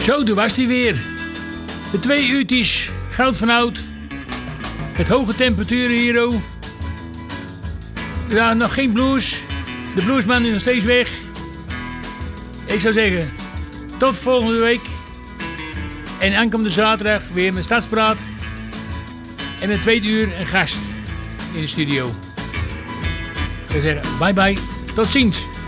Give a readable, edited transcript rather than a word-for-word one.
Zo, daar was hij weer. De 2 uurtjes goud van oud. Met hoge temperaturen hier. Oh. Ja, nog geen blues. De bluesman is nog steeds weg. Ik zou zeggen, tot volgende week. En aankomende zaterdag weer met Stadspraat. En met 2 uur een gast in de studio. Ik zou zeggen, bye bye. Tot ziens.